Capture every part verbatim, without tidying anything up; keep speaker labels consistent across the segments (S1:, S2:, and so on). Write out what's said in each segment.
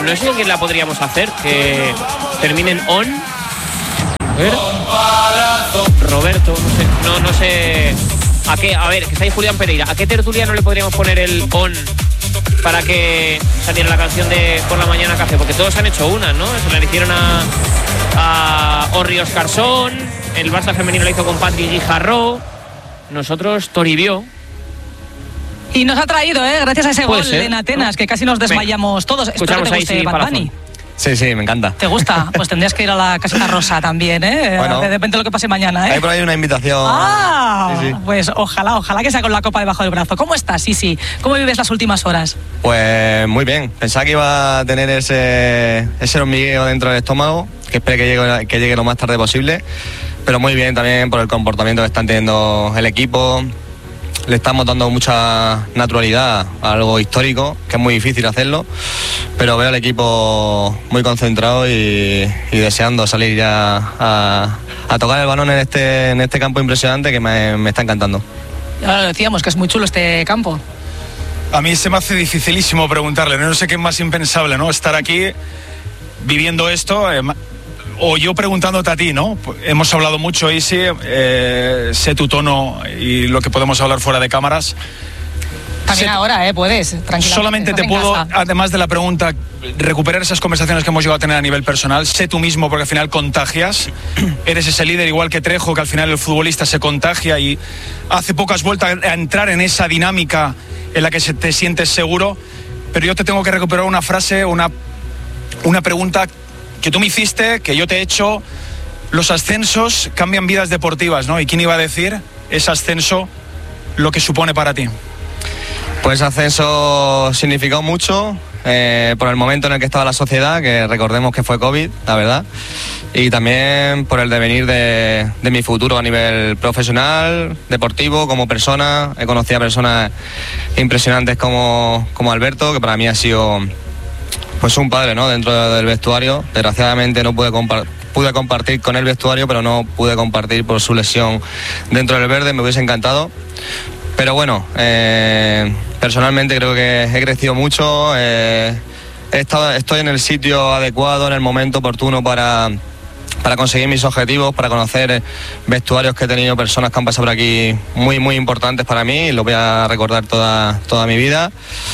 S1: no sé quién la podríamos hacer, que terminen on. A ver. Roberto, no sé, no, no sé. ¿A qué? A ver, que está ahí Julián Pereira. ¿A qué tertuliano le podríamos poner el on para que saliera la canción de Por la Mañana Café? Porque todos han hecho una, ¿no? Se la hicieron a, a Orri Oscarsson, el Barça femenino la hizo con Patrick Guijarro, nosotros Toribio.
S2: Y nos ha traído, ¿eh? Gracias a ese
S1: Puede
S2: gol
S1: ser,
S2: en Atenas,
S1: ¿no?
S2: que casi nos desmayamos todos.
S1: Escuchamos
S2: Espero que te
S1: ahí,
S2: guste,
S1: sí,
S2: Bad Bunny.
S3: Sí, sí, me encanta.
S2: ¿Te gusta? Pues tendrías que ir a la Casita Rosa también, ¿eh?
S3: Bueno,
S2: de repente lo que pase mañana, ¿eh?
S3: Hay por ahí una invitación.
S2: Ah,
S3: sí, sí.
S2: Pues ojalá, ojalá que sea con la copa debajo del brazo. ¿Cómo estás, sí, sí? ¿Cómo vives las últimas horas?
S3: Pues muy bien. Pensaba que iba a tener ese, ese hormigueo dentro del estómago, que espero que llegue, que llegue lo más tarde posible. Pero muy bien también por el comportamiento que están teniendo el equipo. Le estamos dando mucha naturalidad a algo histórico, que es muy difícil hacerlo, pero veo al equipo muy concentrado y, y deseando salir ya a, a tocar el balón en este, en este campo impresionante que me, me está encantando.
S2: Ya lo decíamos, que es muy chulo este campo.
S4: A mí se me hace dificilísimo preguntarle, no sé qué es más impensable, ¿no? Estar aquí viviendo esto, eh, o yo preguntándote a ti, ¿no? Hemos hablado mucho, Isi, eh, sé tu tono y lo que podemos hablar fuera de cámaras.
S2: También sé, ahora, ¿eh? Puedes, tranquilamente.
S4: Solamente te puedo, además de la pregunta, recuperar esas conversaciones que hemos llegado a tener a nivel personal. Sé tú mismo, porque al final contagias. Eres ese líder, igual que Trejo, que al final el futbolista se contagia y hace pocas vueltas a entrar en esa dinámica en la que te sientes seguro. Pero yo te tengo que recuperar una frase, una, una pregunta que tú me hiciste, que yo te he hecho. Los ascensos cambian vidas deportivas, ¿no? ¿Y quién iba a decir ese ascenso lo que supone para ti?
S3: Pues ascenso significó mucho eh, por el momento en el que estaba la sociedad, que recordemos que fue COVID, la verdad, y también por el devenir de, de mi futuro a nivel profesional, deportivo, como persona. He conocido a personas impresionantes como, como Alberto, que para mí ha sido pues un padre, ¿no? Dentro del vestuario. Desgraciadamente no pude compartir pude compartir con el vestuario, pero no pude compartir por su lesión dentro del verde. Me hubiese encantado, pero bueno, eh, personalmente creo que he crecido mucho, eh, he estado, estoy en el sitio adecuado, en el momento oportuno para, para conseguir mis objetivos, para conocer vestuarios que he tenido, personas que han pasado por aquí muy muy importantes para mí, y lo voy a recordar toda, toda mi vida.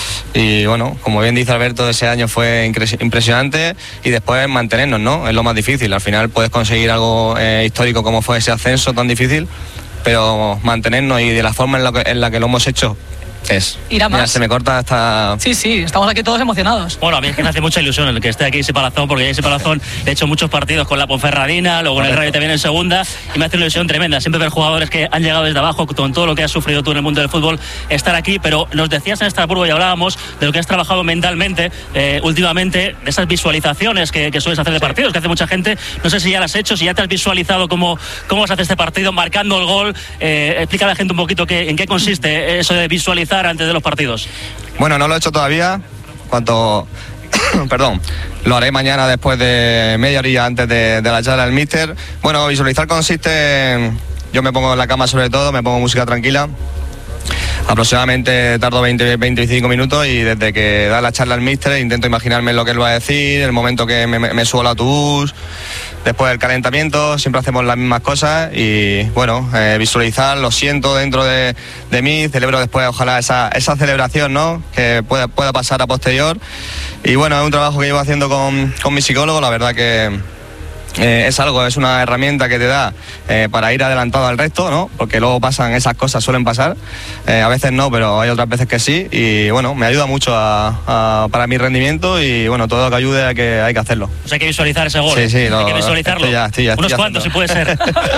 S3: Y bueno, como bien dice Alberto, ese año fue impresionante, y después mantenernos, ¿no? Es lo más difícil. Al final puedes conseguir algo eh, histórico como fue ese ascenso tan difícil, pero mantenernos y de la forma en la que, en la que lo hemos hecho es.
S2: Irá más.
S3: Mira, se me corta hasta...
S2: Sí, sí, estamos aquí todos emocionados.
S5: Bueno, a mí es que me hace mucha ilusión el que esté aquí Isi Palazón, porque Isi Palazón he hecho muchos partidos con la Ponferradina, luego en el Rayo también en segunda, y me hace una ilusión tremenda siempre ver jugadores que han llegado desde abajo, con todo lo que has sufrido tú en el mundo del fútbol, estar aquí. Pero nos decías en Estrasburgo y hablábamos de lo que has trabajado mentalmente eh, últimamente, de esas visualizaciones que, que sueles hacer de partidos, que hace mucha gente. No sé si ya las has hecho, si ya te has visualizado cómo, cómo se hace este partido, marcando el gol. Eh, explica a la gente un poquito qué, en qué consiste eso de visualizar antes de los partidos.
S3: Bueno, no lo he hecho todavía. Cuanto, perdón, lo haré mañana después de media horilla antes de, de la charla del míster. Bueno, visualizar consiste en, yo me pongo en la cama sobre todo, me pongo música tranquila. Aproximadamente tardo veinte a veinticinco minutos, y desde que da la charla al míster intento imaginarme lo que él va a decir, el momento que me, me subo al autobús, después del calentamiento. Siempre hacemos las mismas cosas y bueno, eh, visualizar, lo siento dentro de, de mí, celebro después ojalá esa, esa celebración, ¿no? Que pueda, pueda pasar a posterior. Y bueno, es un trabajo que llevo haciendo con, con mi psicólogo. La verdad que Eh, es algo, es una herramienta que te da eh, para ir adelantado al resto, ¿no? Porque luego pasan esas cosas, suelen pasar, eh, a veces no, pero hay otras veces que sí, y bueno, me ayuda mucho a, a, para mi rendimiento, y bueno, todo lo que ayude hay que, hay que hacerlo.
S5: Pues hay que visualizar ese gol.
S3: Sí, sí, lo,
S5: hay que visualizarlo.
S3: estoy ya, estoy ya,
S5: Unos
S3: estoy
S5: cuantos, si puede ser.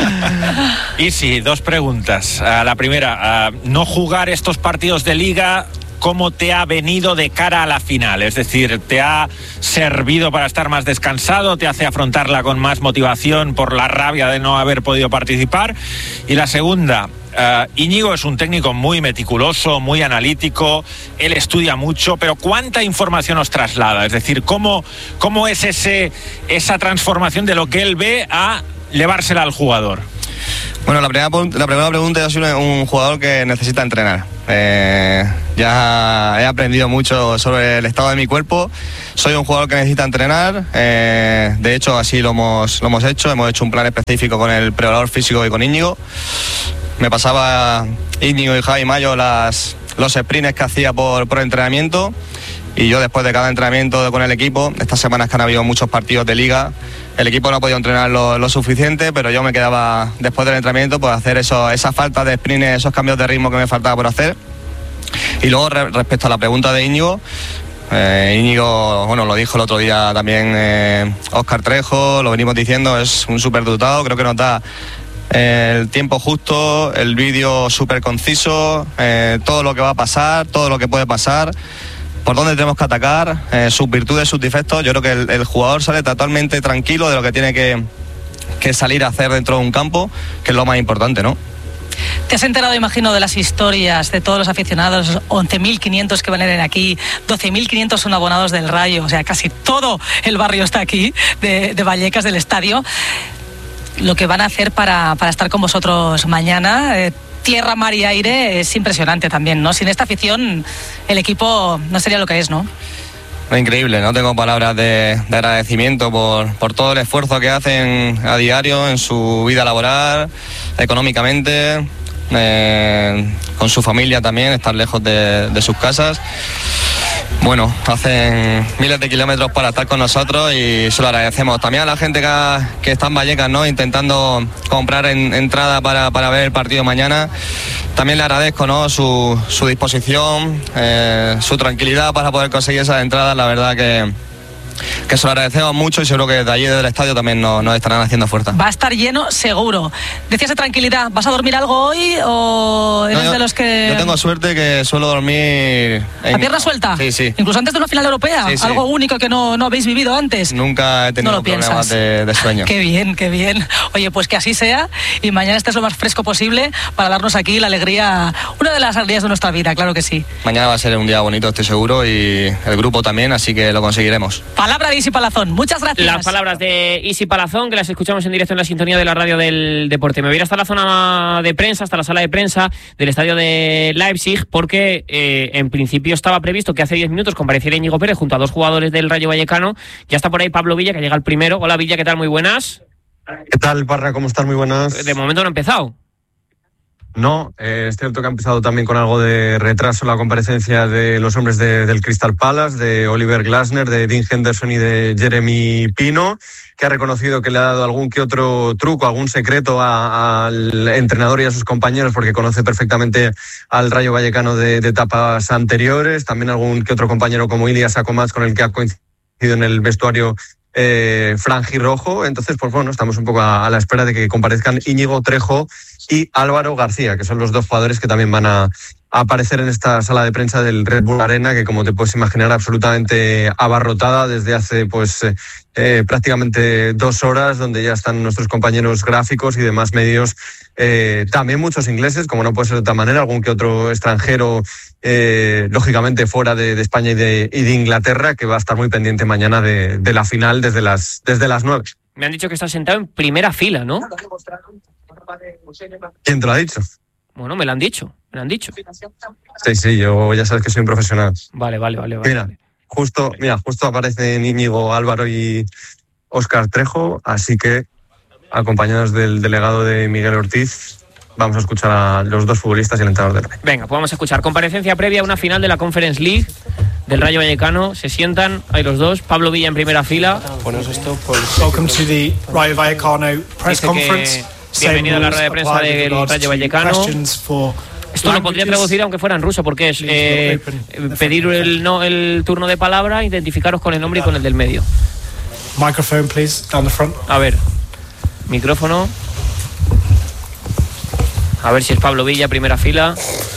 S6: Y sí, dos preguntas. Uh, la primera, uh, no jugar estos partidos de liga, ¿cómo te ha venido de cara a la final? Es decir, ¿te ha servido para estar más descansado? ¿Te hace afrontarla con más motivación por la rabia de no haber podido participar? Y la segunda, uh, Íñigo es un técnico muy meticuloso, muy analítico, él estudia mucho, pero ¿cuánta información os traslada? Es decir, ¿cómo, cómo es ese, esa transformación de lo que él ve a llevársela al jugador?
S3: Bueno, la primera, la primera pregunta, yo soy un jugador que necesita entrenar. Eh, ya he aprendido mucho sobre el estado de mi cuerpo. Soy un jugador que necesita entrenar. Eh, de hecho, así lo hemos, lo hemos hecho. Hemos hecho un plan específico con el preparador físico y con Íñigo. Me pasaba Íñigo y Javi Mayo las, los sprints que hacía por, por entrenamiento. Y yo, después de cada entrenamiento con el equipo, estas semanas que han habido muchos partidos de liga, el equipo no ha podido entrenar lo, lo suficiente, pero yo me quedaba después del entrenamiento pues hacer eso, esa falta de sprint, esos cambios de ritmo que me faltaba por hacer. Y luego re, respecto a la pregunta de Íñigo, eh, Íñigo, bueno, lo dijo el otro día también eh, Óscar Trejo, lo venimos diciendo, es un súper dotado, creo que nos da eh, el tiempo justo, el vídeo súper conciso, eh, todo lo que va a pasar, todo lo que puede pasar, por dónde tenemos que atacar, eh, sus virtudes, sus defectos. Yo creo que el, el jugador sale totalmente tranquilo de lo que tiene que, que salir a hacer dentro de un campo, que es lo más importante, ¿no?
S2: Te has enterado, imagino, de las historias de todos los aficionados, once mil quinientos que van a ir aquí, doce mil quinientos son abonados del Rayo, o sea, casi todo el barrio está aquí, de, de Vallecas, del estadio. Lo que van a hacer para, para estar con vosotros mañana, eh, tierra, mar y aire, es impresionante también, ¿no? Sin esta afición el equipo no sería lo que es, ¿no?
S3: Increíble, no tengo palabras de, de agradecimiento por, por todo el esfuerzo que hacen a diario en su vida laboral, económicamente, eh, con su familia también, estar lejos de, de sus casas. Bueno, hacen miles de kilómetros para estar con nosotros y se lo agradecemos. También a la gente que, ha, que está en Vallecas, ¿no? Intentando comprar en, entrada para, para ver el partido mañana. También le agradezco, ¿no? su, su disposición, eh, su tranquilidad para poder conseguir esas entradas. La verdad que, que se lo agradecemos mucho y seguro que desde allí, desde el estadio, también nos, nos estarán haciendo fuerza.
S2: Va a estar lleno seguro. Decías de tranquilidad, ¿vas a dormir algo hoy o eres no, yo, de los que...?
S3: Yo tengo suerte que suelo dormir... En...
S2: ¿A pierna suelta?
S3: Sí, sí.
S2: Incluso antes de una final europea,
S3: sí, sí.
S2: Algo único que no, no habéis vivido antes.
S3: Nunca he tenido
S2: no lo
S3: problemas de, de sueño.
S2: Qué bien, qué bien. Oye, pues que así sea y mañana estés lo más fresco posible para darnos aquí la alegría, una de las alegrías de nuestra vida, claro que sí.
S3: Mañana va a ser un día bonito, estoy seguro, y el grupo también, así que lo conseguiremos.
S2: Palabra de Isi Palazón, muchas gracias.
S1: Las palabras de Isi Palazón, que las escuchamos en directo en la sintonía de la radio del deporte. Me voy a ir hasta la zona de prensa, hasta la sala de prensa del estadio de Leipzig, porque eh, en principio estaba previsto que hace diez minutos compareciera Íñigo Pérez junto a dos jugadores del Rayo Vallecano. Ya está por ahí Pablo Villa, que llega el primero. Hola Villa, ¿qué tal? Muy buenas.
S7: ¿Qué tal, Parra? ¿Cómo estás? Muy buenas.
S1: De momento no ha empezado.
S7: No, eh, es cierto que ha empezado también con algo de retraso la comparecencia de los hombres de, del Crystal Palace, de Oliver Glasner, de Dean Henderson y de Jeremy Pino, que ha reconocido que le ha dado algún que otro truco, algún secreto a, al entrenador y a sus compañeros, porque conoce perfectamente al Rayo Vallecano de, de etapas anteriores. También algún que otro compañero como Ilias Akomaz, con el que ha coincidido en el vestuario eh, franjirrojo. Entonces, pues bueno, estamos un poco a, a la espera de que comparezcan Íñigo, Trejo y Álvaro García, que son los dos jugadores que también van a, a aparecer en esta sala de prensa del Red Bull Arena, que, como te puedes imaginar, absolutamente abarrotada desde hace pues eh, prácticamente dos horas, donde ya están nuestros compañeros gráficos y demás medios, eh, también muchos ingleses, como no puede ser de otra manera, algún que otro extranjero, eh, lógicamente fuera de, de España y de, y de Inglaterra, que va a estar muy pendiente mañana de, de la final desde las, desde las nueve.
S1: Me han dicho que estás sentado en primera fila, ¿no?
S7: ¿Quién te lo ha dicho?
S1: Bueno, me lo han dicho, me lo han dicho.
S7: Sí, sí, yo ya sabes que soy un profesional.
S1: Vale, vale, vale. vale.
S7: Mira, justo, mira, justo aparecen Íñigo, Álvaro y Óscar Trejo, así que, acompañados del delegado de Miguel Ortiz, vamos a escuchar a los dos futbolistas y el entrenador del Rayo.
S1: Venga, pues vamos a escuchar. Comparecencia previa a una final de la Conference League del Rayo Vallecano. Se sientan, hay los dos. Pablo Villa en primera fila.
S8: Ponos esto por... Welcome to the Rayo Vallecano press conference.
S1: Bienvenido a la rueda de prensa del Rayo Vallecano. Esto lo podría traducir aunque fuera en ruso, porque es eh, pedir el, no, el turno de palabra, identificaros con el nombre y con el del medio.
S8: Microphone, please, down the front.
S1: A ver, micrófono. A ver si es Pablo Villa, primera fila.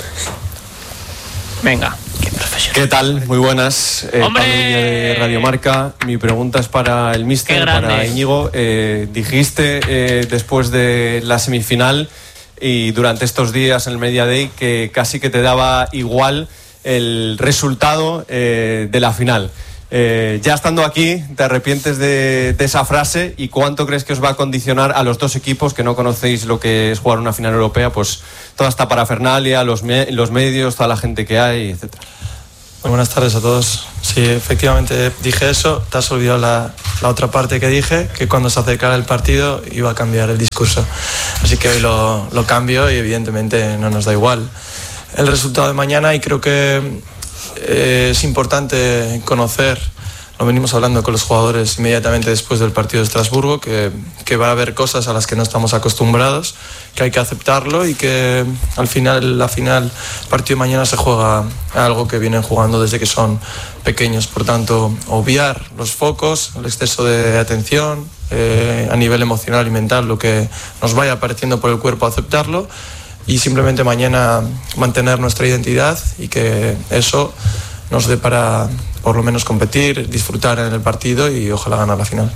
S1: Venga.
S9: ¿Qué tal? Muy buenas. Eh, Pablo Villa de Radio Marca. Mi pregunta es para el míster, para Íñigo. Eh, dijiste eh, después de la semifinal y durante estos días en el Media Day que casi que te daba igual el resultado eh, de la final. Eh, ya estando aquí, ¿te arrepientes de, de esa frase? ¿Y cuánto crees que os va a condicionar a los dos equipos que no conocéis lo que es jugar una final europea? Pues toda esta parafernalia, los, me, los medios, toda la gente que hay, etcétera.
S10: Muy buenas tardes a todos. Sí, efectivamente dije eso. Te has olvidado la, la otra parte que dije, que cuando se acercara el partido iba a cambiar el discurso. Así que hoy lo, lo cambio y evidentemente no nos da igual el resultado de mañana, y creo que eh, es importante conocer, lo venimos hablando con los jugadores inmediatamente después del partido de Estrasburgo, que, que va a haber cosas a las que no estamos acostumbrados, que hay que aceptarlo, y que al final, la final, el partido de mañana se juega a algo que vienen jugando desde que son pequeños. Por tanto, obviar los focos, el exceso de atención eh, a nivel emocional y mental, lo que nos vaya apareciendo por el cuerpo, aceptarlo, y simplemente mañana mantener nuestra identidad, y que eso nos dé para por lo menos competir, disfrutar en el partido y ojalá ganar la final.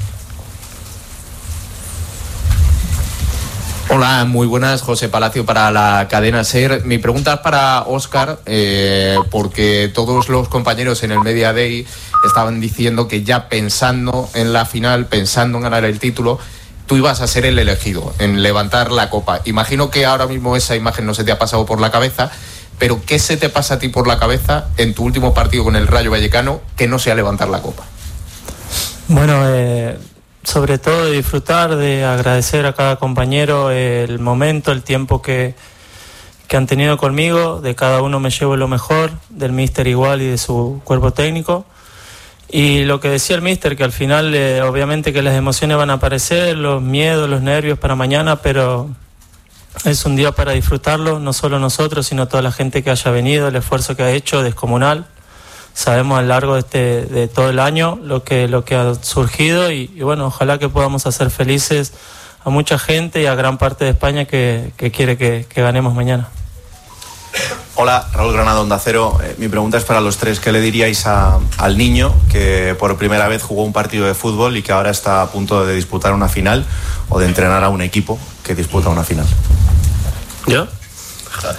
S11: Hola, muy buenas, José Palacio para la cadena SER. Mi pregunta es para Óscar, eh, porque todos los compañeros en el Media Day estaban diciendo que ya pensando en la final, pensando en ganar el título, tú ibas a ser el elegido, en levantar la copa. Imagino que ahora mismo esa imagen no se te ha pasado por la cabeza, pero ¿qué se te pasa a ti por la cabeza en tu último partido con el Rayo Vallecano que no sea levantar la copa?
S12: Bueno, eh, sobre todo de disfrutar, de agradecer a cada compañero el momento, el tiempo que, que han tenido conmigo. De cada uno me llevo lo mejor, del míster igual y de su cuerpo técnico. Y lo que decía el míster, que al final eh, obviamente que las emociones van a aparecer, los miedos, los nervios para mañana, pero es un día para disfrutarlo, no solo nosotros, sino toda la gente que haya venido, el esfuerzo que ha hecho, descomunal. Sabemos a lo largo de, este, de todo el año lo que, lo que ha surgido, y, y bueno, ojalá que podamos hacer felices a mucha gente y a gran parte de España que, que quiere que, que ganemos mañana.
S13: Hola, Raúl Granado, Onda Cero. Eh, mi pregunta es para los tres. ¿Qué le diríais a, al niño que por primera vez jugó un partido de fútbol y que ahora está a punto de disputar una final, o de entrenar a un equipo que disputa una final?
S14: ¿Yo? Joder.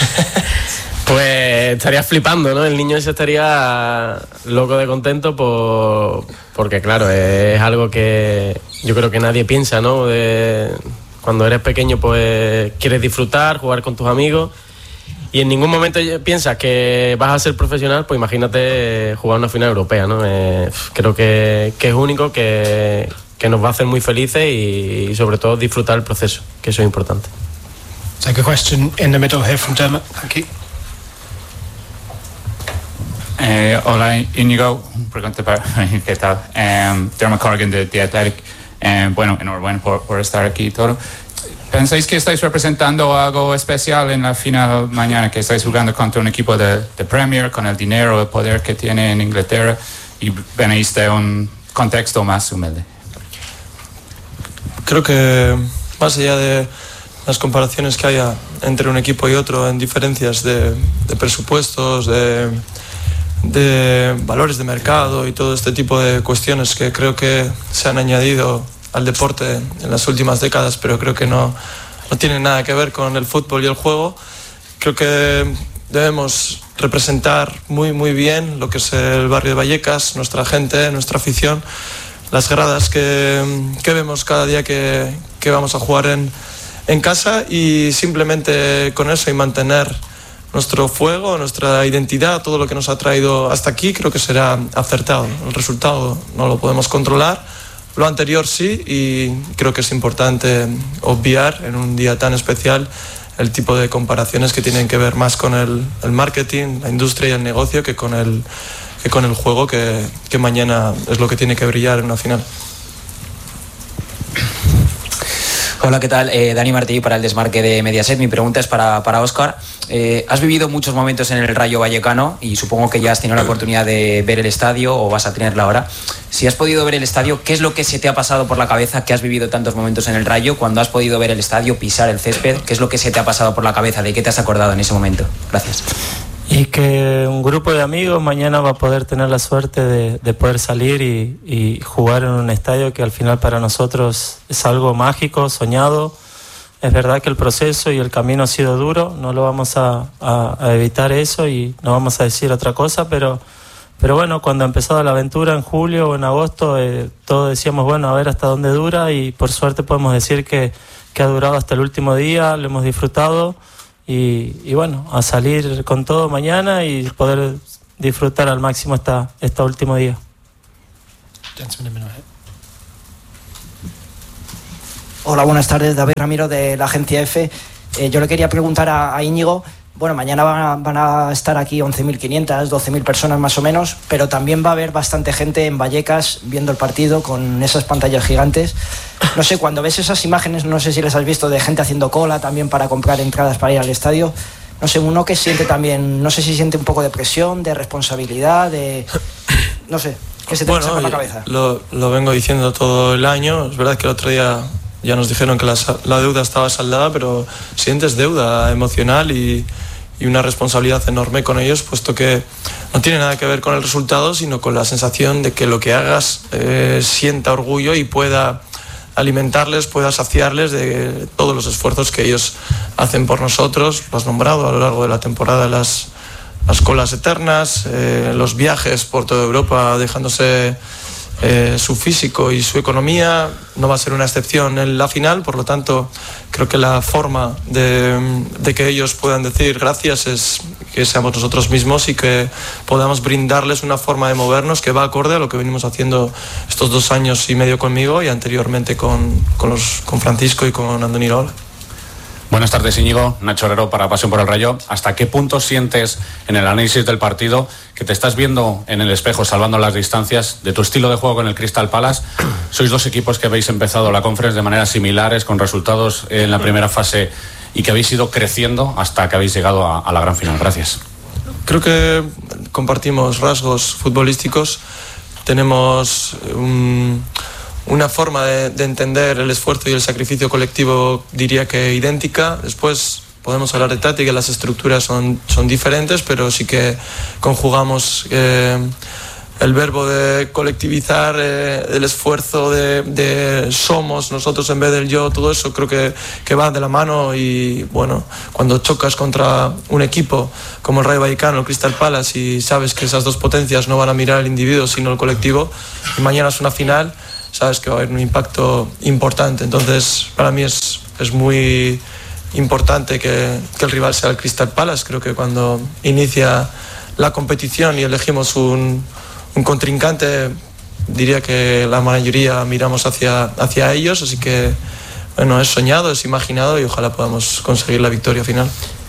S14: Pues estaría flipando, ¿no? El niño ese estaría loco de contento por, porque, claro, es algo que yo creo que nadie piensa, ¿no? De, cuando eres pequeño, pues quieres disfrutar, jugar con tus amigos, y en ningún momento piensas que vas a ser profesional. Pues imagínate jugar una final europea, ¿no? Eh, creo que, que es único, que, que nos va a hacer muy felices y, y sobre todo disfrutar el proceso, que eso es importante.
S8: Take a question in the middle here from Dermot. Thank you.
S15: Eh, hola, Íñigo, pregunta para ¿qué tal? Um, Dermot Corrigan de The Athletic. Um, bueno, enhorabuena por, por estar aquí y todo. ¿Pensáis que estáis representando algo especial en la final mañana, que estáis jugando contra un equipo de, de Premier, con el dinero, el poder que tiene en Inglaterra, y venís de un contexto más humilde?
S10: Creo que más allá de las comparaciones que haya entre un equipo y otro, en diferencias de, de presupuestos, de, de valores de mercado y todo este tipo de cuestiones que creo que se han añadido al deporte en las últimas décadas, pero creo que no, no tienen nada que ver con el fútbol y el juego. Creo que debemos representar muy muy bien lo que es el barrio de Vallecas, nuestra gente, nuestra afición, las gradas que, que vemos cada día que, que vamos a jugar en, en casa, y simplemente con eso y mantener nuestro fuego, nuestra identidad, todo lo que nos ha traído hasta aquí, creo que será acertado. El resultado no lo podemos controlar, lo anterior sí, y creo que es importante obviar en un día tan especial el tipo de comparaciones que tienen que ver más con el, el marketing, la industria y el negocio, que con el, que con el juego, que, que mañana es lo que tiene que brillar en una final.
S16: Hola, ¿qué tal? Eh, Dani Martí para el Desmarque de Mediaset. Mi pregunta es para, para Óscar. Eh, has vivido muchos momentos en el Rayo Vallecano y supongo que ya has tenido la oportunidad de ver el estadio, o vas a tenerla ahora. Si has podido ver el estadio, ¿qué es lo que se te ha pasado por la cabeza, que has vivido tantos momentos en el Rayo? Cuando has podido ver el estadio, pisar el césped, ¿qué es lo que se te ha pasado por la cabeza? ¿De qué te has acordado en ese momento? Gracias.
S12: Y que un grupo de amigos mañana va a poder tener la suerte de, de poder salir y, y jugar en un estadio que al final para nosotros es algo mágico, soñado. Es verdad que el proceso y el camino ha sido duro, no lo vamos a, a, a evitar eso y no vamos a decir otra cosa, pero, pero bueno, cuando ha empezado la aventura en julio o en agosto, eh, todos decíamos, bueno, a ver hasta dónde dura, y por suerte podemos decir que, que ha durado hasta el último día, lo hemos disfrutado, y, y bueno, a salir con todo mañana y poder disfrutar al máximo esta, este último día.
S17: Hola, buenas tardes, David Ramiro de la agencia F. Eh, yo le quería preguntar a, a Íñigo, bueno, mañana van a, van a estar aquí once mil quinientas, doce mil personas más o menos, pero también va a haber bastante gente en Vallecas viendo el partido con esas pantallas gigantes. No sé, cuando ves esas imágenes, no sé si les has visto, de gente haciendo cola también para comprar entradas para ir al estadio. No sé, uno que siente también, no sé si siente un poco de presión, de responsabilidad, de... no sé, ¿qué se te pasa por la cabeza?
S10: Lo, lo vengo diciendo todo el año. Es verdad que el otro día ya nos dijeron que la, la deuda estaba saldada, pero sientes deuda emocional y, y una responsabilidad enorme con ellos, puesto que no tiene nada que ver con el resultado, sino con la sensación de que lo que hagas eh, sienta orgullo y pueda alimentarles, pueda saciarles de todos los esfuerzos que ellos hacen por nosotros. Lo has nombrado a lo largo de la temporada, las, las colas eternas, eh, los viajes por toda Europa dejándose eh, su físico y su economía. No va a ser una excepción en la final, por lo tanto creo que la forma de, de que ellos puedan decir gracias es que seamos nosotros mismos y que podamos brindarles una forma de movernos que va acorde a lo que venimos haciendo estos dos años y medio conmigo y anteriormente con, con, los, con Francisco y con Andoni Iraola.
S18: Buenas tardes, Íñigo. Nacho Herrero para Pasión por el Rayo. ¿Hasta qué punto sientes en el análisis del partido que te estás viendo en el espejo, salvando las distancias, de tu estilo de juego con el Crystal Palace? Sois dos equipos que habéis empezado la Conference de maneras similares, con resultados en la primera fase, y que habéis ido creciendo hasta que habéis llegado a, a la gran final. Gracias.
S10: Creo que compartimos rasgos futbolísticos. Tenemos un... una forma de, de entender el esfuerzo y el sacrificio colectivo, diría que idéntica. Después podemos hablar de táctica, las estructuras son, son diferentes, pero sí que conjugamos eh, el verbo de colectivizar, eh, el esfuerzo de, de somos nosotros en vez del yo. Todo eso creo que, que va de la mano, y bueno, cuando chocas contra un equipo como el Rayo Vallecano, el Crystal Palace, y sabes que esas dos potencias no van a mirar el individuo sino el colectivo, y mañana es una final, sabes que va a haber un impacto importante. Entonces, para mí es, es muy importante que, que el rival sea el Crystal Palace. Creo que cuando inicia la competición y elegimos un, un contrincante, diría que la mayoría miramos hacia, hacia ellos. Así que, bueno, es soñado, es imaginado, y ojalá podamos conseguir la victoria final.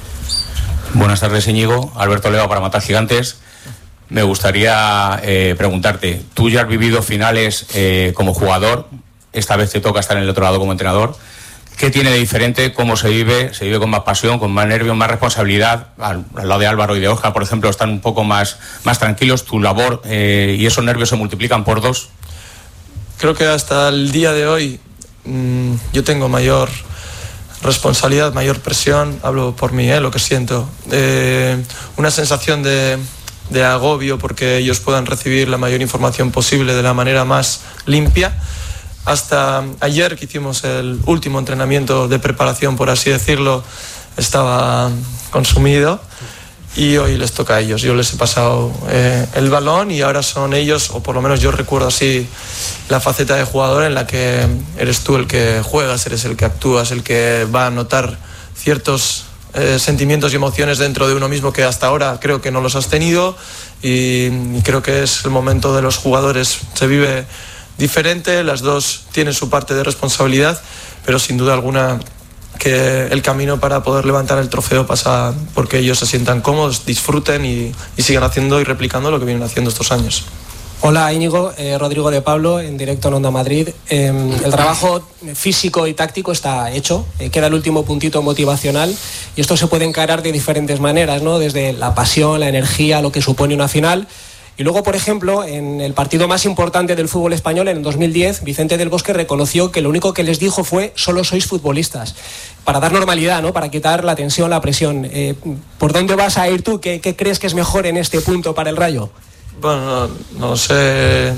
S18: Buenas tardes, Íñigo. Alberto Leva para Matar Gigantes. Me gustaría eh, preguntarte, tú ya has vivido finales eh, como jugador, esta vez te toca estar en el otro lado como entrenador. ¿Qué tiene de diferente? ¿Cómo se vive? ¿Se vive con más pasión, con más nervios, más responsabilidad? Al, al lado de Álvaro y de Óscar, por ejemplo, están un poco más, más tranquilos. ¿Tu labor eh, y esos nervios se multiplican por dos?
S10: Creo que hasta el día de hoy mmm, yo tengo mayor responsabilidad, mayor presión. Hablo por mí, eh, lo que siento. Eh, una sensación de... de agobio porque ellos puedan recibir la mayor información posible de la manera más limpia. Hasta ayer, que hicimos el último entrenamiento de preparación, por así decirlo, estaba consumido, y hoy les toca a ellos. Yo les he pasado eh, el balón, y ahora son ellos, o por lo menos yo recuerdo así la faceta de jugador en la que eres tú el que juegas, eres el que actúas, el que va a notar ciertos Eh, sentimientos y emociones dentro de uno mismo que hasta ahora creo que no los has tenido, y, y creo que es el momento de los jugadores. Se vive diferente, las dos tienen su parte de responsabilidad, pero sin duda alguna que el camino para poder levantar el trofeo pasa porque ellos se sientan cómodos, disfruten y, y sigan haciendo y replicando lo que vienen haciendo estos años.
S19: Hola, Íñigo, eh, Rodrigo de Pablo, en directo en Onda Madrid. Eh, el trabajo físico y táctico está hecho, eh, queda el último puntito motivacional, y esto se puede encarar de diferentes maneras, ¿no? Desde la pasión, la energía, lo que supone una final. Y luego, por ejemplo, en el partido más importante del fútbol español, en el dos mil diez, Vicente del Bosque reconoció que lo único que les dijo fue: solo sois futbolistas, para dar normalidad, ¿no? Para quitar la tensión, la presión. Eh, ¿Por dónde vas a ir tú? ¿Qué, qué crees que es mejor en este punto para el Rayo?
S10: Bueno, no, no sé,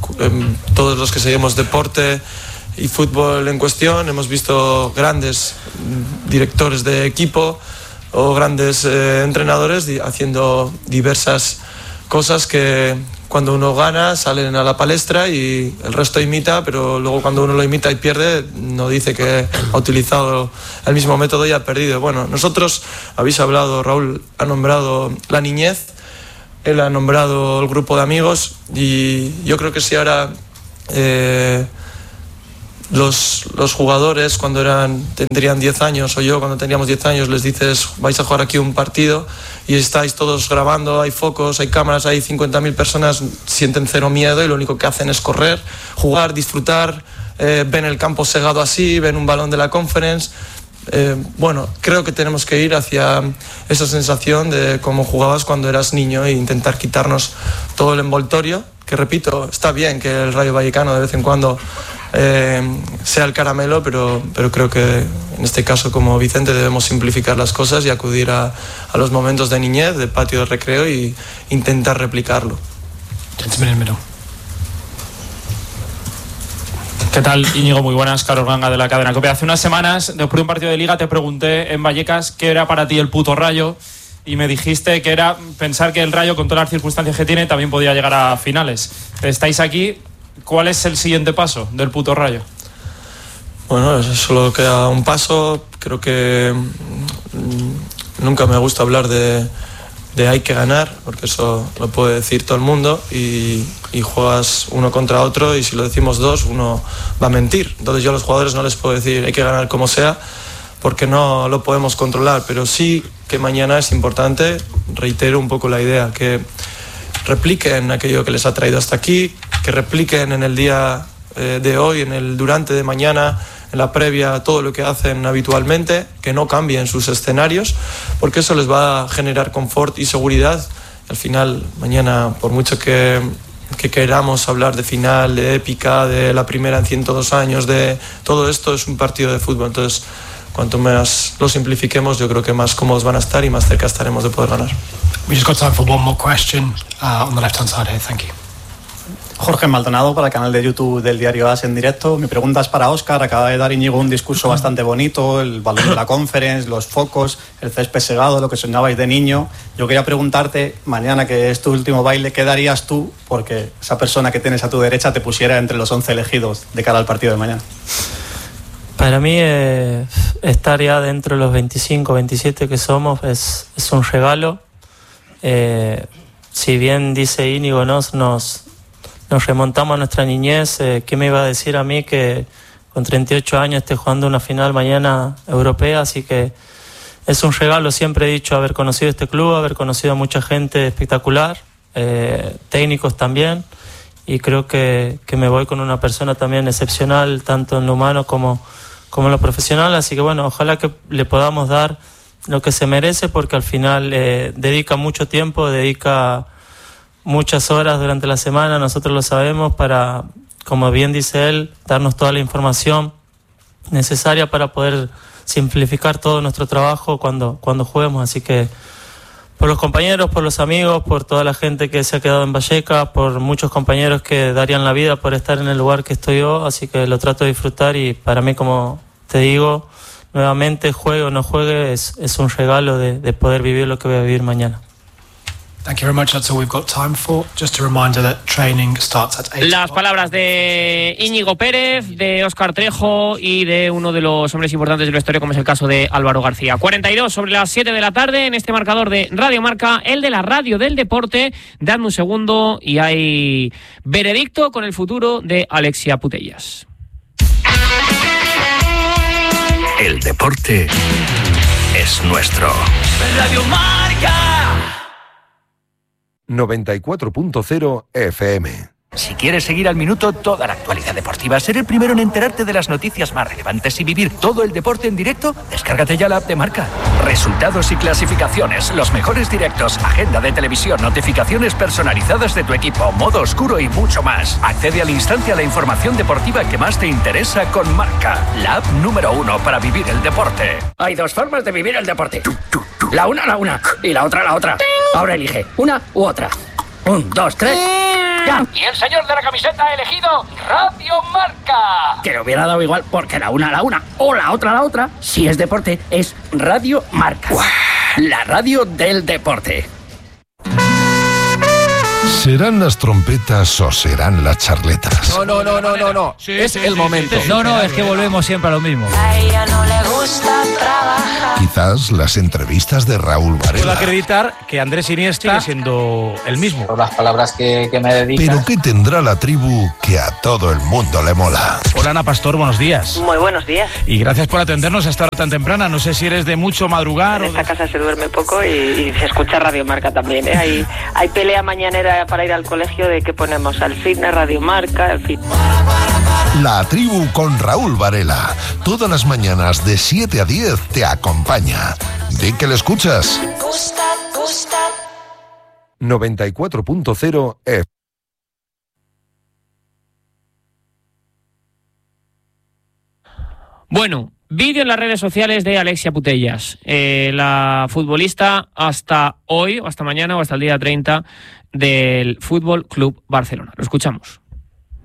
S10: todos los que seguimos deporte y fútbol en cuestión hemos visto grandes directores de equipo o grandes eh, entrenadores di- haciendo diversas cosas que cuando uno gana salen a la palestra y el resto imita, pero luego cuando uno lo imita y pierde, no dice que ha utilizado el mismo método y ha perdido. Bueno, nosotros, habéis hablado, Raúl ha nombrado la niñez, él ha nombrado el grupo de amigos y yo creo que si ahora eh, los, los jugadores cuando eran, tendrían diez años o yo cuando teníamos diez años les dices vais a jugar aquí un partido y estáis todos grabando, hay focos, hay cámaras, hay cincuenta mil personas, sienten cero miedo y lo único que hacen es correr, jugar, disfrutar, eh, ven el campo segado así, ven un balón de la Conference. Eh, bueno, creo que tenemos que ir hacia esa sensación de cómo jugabas cuando eras niño e intentar quitarnos todo el envoltorio, que repito, está bien que el Rayo Vallecano de vez en cuando eh, sea el caramelo, pero, pero creo que en este caso como Vicente debemos simplificar las cosas y acudir a, a los momentos de niñez, de patio de recreo y intentar replicarlo.
S20: ¿Qué tal, Íñigo? Muy buenas, Carlos Ganga de la cadena COPE. Hace unas semanas, después de un partido de Liga, te pregunté en Vallecas qué era para ti el puto Rayo y me dijiste que era pensar que el Rayo, con todas las circunstancias que tiene, también podía llegar a finales. Estáis aquí. ¿Cuál es el siguiente paso del puto Rayo?
S10: Bueno, solo queda un paso. Creo que mmm, nunca me gusta hablar de, de hay que ganar, porque eso lo puede decir todo el mundo y, y juegas uno contra otro y si lo decimos dos, uno va a mentir. Entonces yo a los jugadores no les puedo decir hay que ganar como sea, porque no lo podemos controlar, pero sí que mañana es importante, reitero un poco la idea, que repliquen aquello que les ha traído hasta aquí, que repliquen en el día eh, de hoy, en el durante de mañana, en la previa, todo lo que hacen habitualmente, que no cambien sus escenarios, porque eso les va a generar confort y seguridad. Al final, mañana, por mucho que, que queramos hablar de final, de épica, de la primera en ciento dos años, de todo esto, es un partido de fútbol. Entonces, cuanto más lo simplifiquemos, yo creo que más cómodos van a estar y más cerca estaremos de poder ganar.
S8: We just got time for one more question uh, on the left-hand side here. Thank you.
S21: Jorge Maldonado para el canal de YouTube del diario AS en directo. Mi pregunta es para Óscar. Acaba de dar Íñigo un discurso bastante bonito, el balón de la Conference, los focos, el césped segado, lo que soñabais de niño. Yo quería preguntarte, mañana que es tu último baile, ¿qué darías tú porque esa persona que tienes a tu derecha te pusiera entre los once elegidos de cara al partido de mañana?
S12: Para mí eh, estar ya dentro de los veinticinco, veintisiete que somos es, es un regalo. Eh, si bien dice Íñigo, nos, nos, nos remontamos a nuestra niñez, eh, ¿qué me iba a decir a mí que con treinta y ocho años esté jugando una final mañana europea? Así que es un regalo, siempre he dicho, haber conocido este club, haber conocido a mucha gente espectacular, eh, técnicos también, y creo que, que me voy con una persona también excepcional, tanto en lo humano como, como en lo profesional, así que bueno, ojalá que le podamos dar lo que se merece, porque al final eh, dedica mucho tiempo, dedica muchas horas durante la semana, nosotros lo sabemos, para, como bien dice él, darnos toda la información necesaria para poder simplificar todo nuestro trabajo cuando, cuando juguemos. Así que por los compañeros, por los amigos, por toda la gente que se ha quedado en Vallecas, por muchos compañeros que darían la vida por estar en el lugar que estoy yo, así que lo trato de disfrutar y para mí, como te digo, nuevamente, juegue o no juegue, es, es un regalo de, de poder vivir lo que voy a vivir mañana.
S8: Thank you very much. That's all we've got time for. Just a reminder that training starts at eight.
S1: Las palabras de Íñigo Pérez, de Óscar Trejo y de uno de los hombres importantes de la historia, como es el caso de Álvaro García. cuarenta y dos sobre las siete de la tarde en este marcador de Radio Marca, el de la radio del deporte. Dadme un segundo y hay veredicto con el futuro de Alexia Putellas.
S22: El deporte es nuestro.
S23: Radio Marca
S22: noventa y cuatro punto cero F M.
S23: Si quieres seguir al minuto toda la actualidad deportiva, ser el primero en enterarte de las noticias más relevantes y vivir todo el deporte en directo, descárgate ya la app de Marca. Resultados y clasificaciones, los mejores directos, agenda de televisión, notificaciones personalizadas de tu equipo, modo oscuro y mucho más. Accede al instante a la información deportiva que más te interesa con Marca, la app número uno para vivir el deporte.
S24: Hay dos formas de vivir el deporte. La una, la una, y la otra, la otra. Ahora elige una u otra. Un, dos, tres... ¡Ya!
S23: Y el señor de la camiseta ha elegido Radio Marca.
S24: Que le hubiera dado igual, porque la una, la una, o la otra, la otra, si es deporte, es Radio Marca. ¡Uah! La radio del deporte.
S22: ¿Serán las trompetas o serán las charletas?
S3: No, no, no, no, no, no. Sí, es sí, el sí, momento. Sí, sí,
S4: no, no, es que volvemos siempre a lo mismo.
S5: A ella no le gusta trabajar.
S22: Quizás las entrevistas de Raúl Varela.
S4: Puedo acreditar que Andrés Iniesta sigue siendo el mismo.
S6: Por las palabras que, que me dedicas.
S22: Pero ¿qué tendrá la tribu que a todo el mundo le mola?
S4: Hola Ana Pastor, buenos días.
S25: Muy buenos días.
S4: Y gracias por atendernos a esta hora tan temprana. No sé si eres de mucho madrugar.
S25: En esta casa se duerme poco y, y se escucha Radio Marca también, ¿eh? Hay, hay pelea mañanera para ir al colegio de que ponemos al fitness, Radio Marca, al fitness.
S22: La tribu con Raúl Varela. Todas las mañanas de siete a diez te acompaña. Di que le escuchas.
S5: Gusta, gusta.
S22: noventa y cuatro punto cero F.
S1: Bueno, vídeo en las redes sociales de Alexia Putellas, eh, la futbolista hasta hoy, o hasta mañana, o hasta el día treinta del Fútbol Club Barcelona. Lo escuchamos.